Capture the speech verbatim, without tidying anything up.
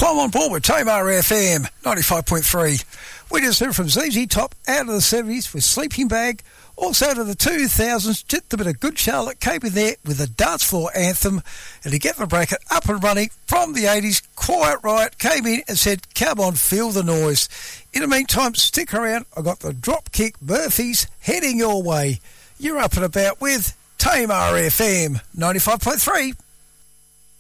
Time on board with Tamar F M ninety-five point three. We just heard from Z Z Top out of the seventies with Sleeping Bag. Also to the two thousands, just a bit of Good Charlotte came in there with a dance floor anthem. And to get the bracket up and running from the eighties, Quiet Riot came in and said, come on, feel the noise. In the meantime, stick around. I got the Dropkick Murphys heading your way. You're up and about with Tamar F M ninety-five point three.